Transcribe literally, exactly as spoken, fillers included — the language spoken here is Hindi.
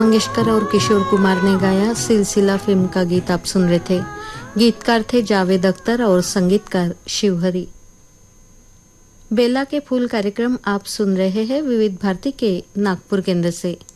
मंगेशकर और किशोर कुमार ने गाया सिलसिला फिल्म का गीत आप सुन रहे थे। गीतकार थे जावेद अख्तर और संगीतकार शिवहरी। बेला के फूल कार्यक्रम आप सुन रहे हैं विविध भारती के नागपुर केंद्र से।